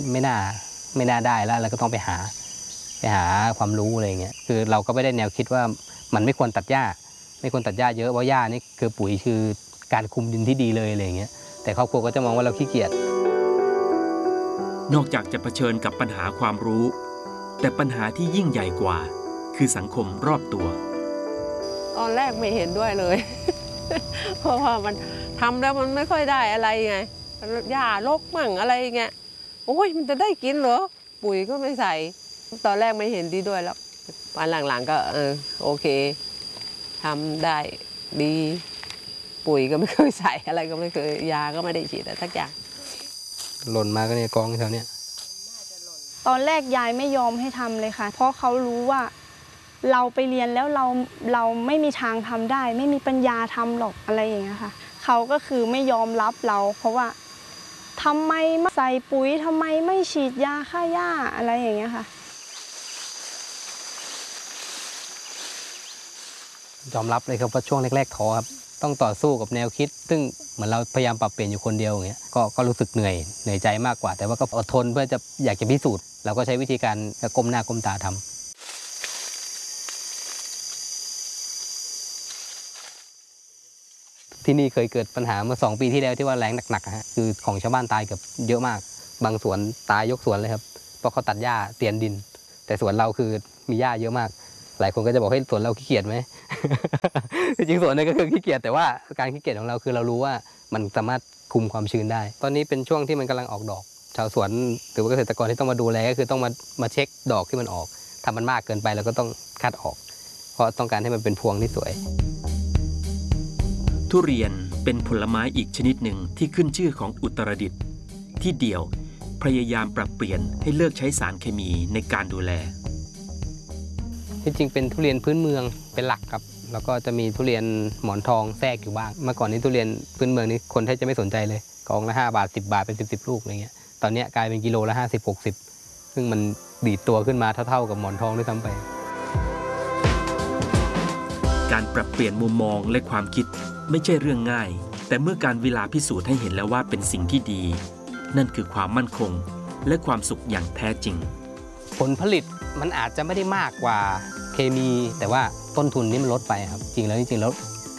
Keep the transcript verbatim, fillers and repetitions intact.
ไม่น่าไม่น่าได้แล้วเราก็ต้องไปหาไปหาความรู้อะไรเงี้ยคือเราก็ไม่ได้แนวคิดว่ามันไม่ควรตัดหญ้าไม่ควรตัดหญ้าเยอะเพราะหญ้านี่คือปุ๋ยคือการคุมดินที่ดีเลยอะไรเงี้ยแต่ครอบครัวก็จะมองว่าเราขี้เกียจนอกจากจะเผชิญกับปัญหาความรู้แต่ปัญหาที่ยิ่งใหญ่กว่าคือสังคมรอบตัวตอนแรกไม่เห็นด้วยเลย เพราะว่ามันทำแล้วมันไม่ค่อยได้อะไรไงหญ้ารกมั่งอะไรเงี้ยโอ้ยมันจะได้กินเหรอปุ๋ยก็ไม่ใส่ตอนแรกไม่เห็นดีด้วยแล้ววันหลังๆก็เออโอเคทำได้ดีปุ๋ยก็ไม่เคยใส่อะไรก็ไม่เคยยาก็ไม่ได้ฉีดอะไรสักอย่างหล่นมาก็เนี่ยกองแถวเนี้ยตอนแรกยายไม่ยอมให้ทำเลยค่ะเพราะเขารู้ว่าเราไปเรียนแล้วเราเราไม่มีทางทำได้ไม่มีปัญญาทำหรอกอะไรอย่างเงี้ยค่ะเขาก็คือไม่ยอมรับเราเพราะว่าทำไมไม่ใส่ปุ๋ยทำไมไม่ฉีดยาฆ่าหญ้าอะไรอย่างเงี้ยค่ะยอมรับเลยครับว่าช่วงแรกๆท้อครับต้องต่อสู้กับแนวคิดซึ่งเหมือนเราพยายามปรับเปลี่ยนอยู่คนเดียวอย่างเงี้ยก็ก็รู้สึกเหนื่อยเหนื่อยใจมากกว่าแต่ว่าก็อดทนเพื่อจะอยากจะพิสูจน์เราก็ใช้วิธีการก้มหน้าก้มตาทำที่นี่เคยเกิดปัญหาเมื่อสองปีที่แล้วที่ว่าแล้งหนักๆฮะคือของชาวบ้านตายเกือบเยอะมากบางสวนตายยกสวนเลยครับเพราะเขาตัดหญ้าเตียนดินแต่สวนเราคือมีหญ้าเยอะมากหลายคนก็จะบอกให้สวนเราขี้เกียจไหม จริงๆสวนนี้ก็คือขี้เกียจแต่ว่าการขี้เกียจของเราคือเรารู้ว่ามันสามารถคุมความชื้นได้ตอนนี้เป็นช่วงที่มันกำลังออกดอกชาวสวนหรือว่าเกษตรกรที่ต้องมาดูแลก็คือต้องมามาเช็คดอกที่มันออกถ้ามันมากเกินไปเราก็ต้องคัดออกเพราะต้องการให้มันเป็นพวงที่สวยทุเรียนเป็นผลไม้อีกชนิดหนึ่งที่ขึ้นชื่อของอุตรดิตถ์ที่เดี่ยวพยายามปรับเปลี่ยนให้เลิกใช้สารเคมีในการดูแลที่จริงเป็นทุเรียนพื้นเมืองเป็นหลักครับแล้วก็จะมีทุเรียนหมอนทองแทรกอยู่บ้างเมื่อก่อนนี้ทุเรียนพื้นเมืองนี้คนแทบจะไม่สนใจเลยกองละห้าบาทสิบบาทเป็นสิบสิบลูกอะไรเงี้ยตอนนี้กลายเป็นกิโลละห้าสิบหกสิบซึ่งมันดีดตัวขึ้นมาเท่าๆกับหมอนทองด้วยซ้ำไปการปรับเปลี่ยนมุมมองและความคิดไม่ใช่เรื่องง่ายแต่เมื่อการเวลาพิสูจน์ให้เห็นแล้วว่าเป็นสิ่งที่ดีนั่นคือความมั่นคงและความสุขอย่างแท้จริงผลผลิตมันอาจจะไม่ได้มากกว่าเคมีแต่ว่าต้นทุนนี่มันลดไปครับจริงแล้วจริงๆแล้ว